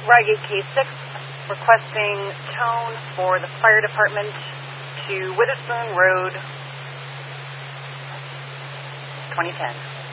Rygate K6, requesting tone for the fire department to Witherspoon Road, 2010.